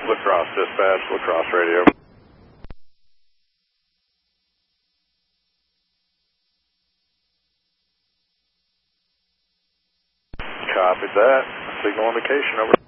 La Crosse dispatch, La Crosse radio. Copied that. Signal indication over.